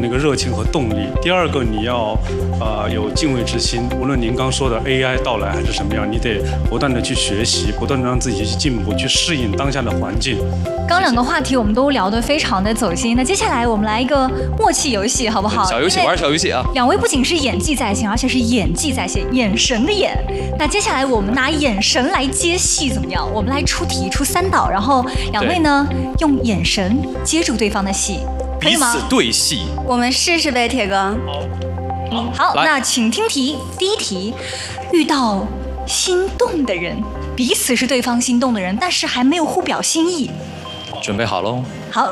那个热情和动力。第二个，你要有敬畏之心。无论您刚说的 AI 到来还是什么样，你得不断的去学习，不断的让自己去进步，去适应当下的环境。 刚两个话题我们都聊得非常的走心，那接下来我们来一个默契游戏，好不好？ 小游戏，玩小游戏啊！ 两位不仅是演技在线，而且是演技在线，眼神的眼。那接下来我们拿眼神来接戏，怎么样？我们来出题，出3道，然后两位呢用眼神接住对方的戏，可以吗？ 彼此对戏。 我们试试呗，铁哥。 好，那请听题。第一题，遇到心动的人，彼此是对方心动的人，但是还没有互表心意。 准备好喽。 好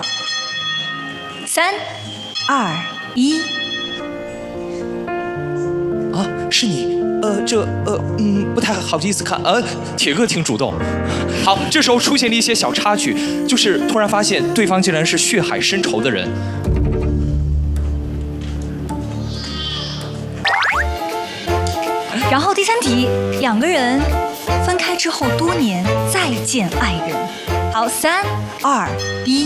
，3、2、1。 啊，是你。不太好意思看。铁哥挺主动。好，这时候出现了一些小插曲，就是突然发现对方竟然是血海深仇的人。 然后第3题，两个人分开之后多年再见爱人。好，3、2、1。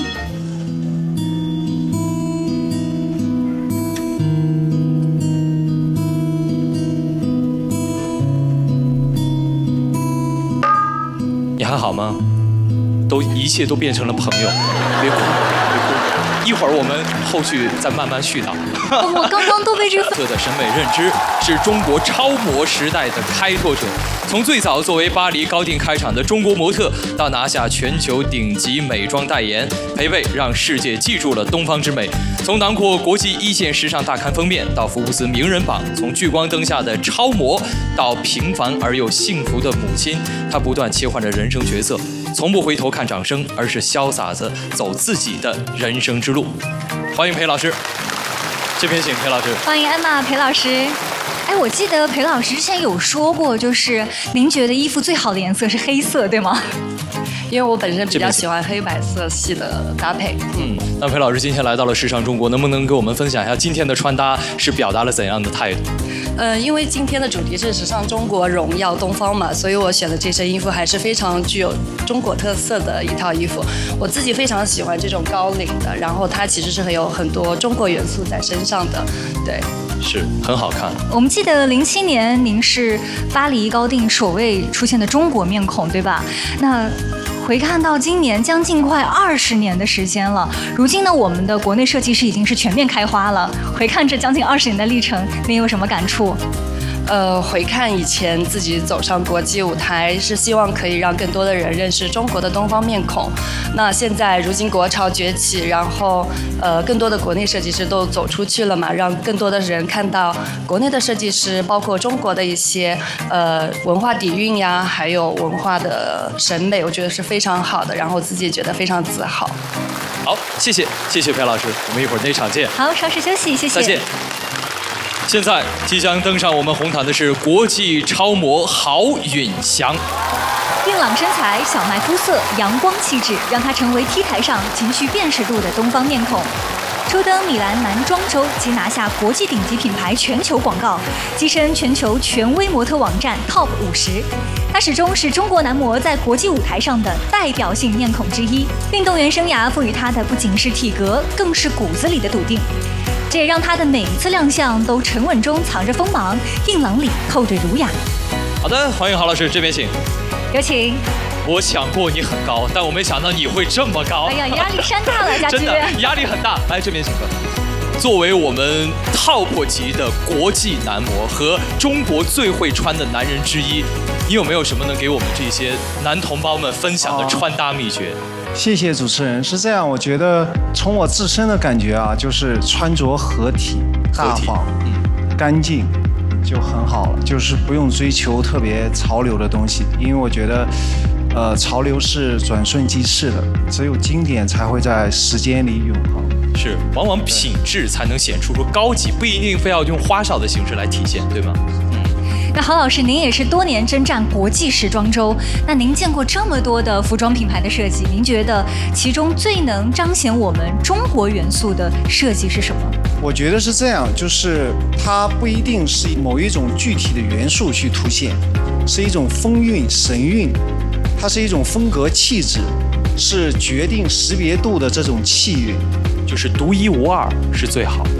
你还好吗？一切都变成了朋友，别哭，别哭。一会儿我们后续再慢慢絮叨。 我刚刚都被这特的审美认知是中国超模时代的开拓者。从最早作为巴黎高定开场的中国模特，到拿下全球顶级美妆代言，裴蔚让世界记住了东方之美。从囊括国际1线时尚大刊封面，到福布斯名人榜，从聚光灯下的超模，到平凡而又幸福的母亲，她不断切换着人生角色，从不回头看掌声，而是潇洒着走自己的人生之路。欢迎裴老师，这边请裴老师。 欢迎安娜，裴老师。哎，我记得裴老师之前有说过，就是您觉得衣服最好的颜色是黑色，对吗？ 因为我本身比较喜欢黑白色系的搭配。 那裴老师今天来到了时尚中国，能不能给我们分享一下今天的穿搭是表达了怎样的态度？ 因为今天的主题是时尚中国荣耀东方嘛，所以我选的这身衣服还是非常具有中国特色的一套衣服。我自己非常喜欢这种高领的，然后它其实是有很多中国元素在身上的，对。 是很好看。 我们记得07年您是巴黎高定首位出现的中国面孔，对吧？那回看到今年将近快20年的时间了，如今呢，我们的国内设计师已经是全面开花了。回看这将近20年的历程，您有什么感触？ 回看以前自己走上国际舞台，是希望可以让更多的人认识中国的东方面孔。那现在如今国潮崛起，然后更多的国内设计师都走出去了嘛，让更多的人看到国内的设计师，包括中国的一些文化底蕴呀，还有文化的审美，我觉得是非常好的，然后自己觉得非常自豪。 好，谢谢裴老师，我们一会儿内场见。 好，稍事休息，谢谢。 再见。现在即将登上我们红毯的是国际超模郝允翔。 硬朗身材、小麦肤色、阳光气质，让她成为 T 台上极具辨识度的东方面孔。初登米兰男装周即拿下国际顶级品牌全球广告，跻身全球权威模特网站 TOP 50。她始终是中国男模在国际舞台上的代表性面孔之一。运动员生涯赋予她的不仅是体格，更是骨子里的笃定。这也让她的每一次亮相都沉稳中藏着锋芒，硬朗里透着儒雅。 好的，欢迎郝老师，这边请。 有请。 我想过你很高，但我没想到你会这么高。 哎呀，压力山大了，佳琪。 真的压力很大。来这边请客。作为我们 TOP 级的国际男模和中国最会穿的男人之一，你有没有什么能给我们这些男同胞们分享的穿搭秘诀？ 谢谢主持人。是这样，我觉得从我自身的感觉啊，就是穿着合体、大方、干净就很好了，就是不用追求特别潮流的东西，因为我觉得。潮流是转瞬即逝的，只有经典才会在时间里永恒。 是，往往品质才能显出高级，不一定非要用花哨的形式来体现，对吗？ 那郝老师，您也是多年征战国际时装周，那您见过这么多的服装品牌的设计，您觉得其中最能彰显我们中国元素的设计是什么？ 我觉得是这样，就是它不一定是某一种具体的元素去凸显，是一种风韵、神韵。它是一种风格气质，是决定识别度的这种气韵， 就是独一无二是最好的。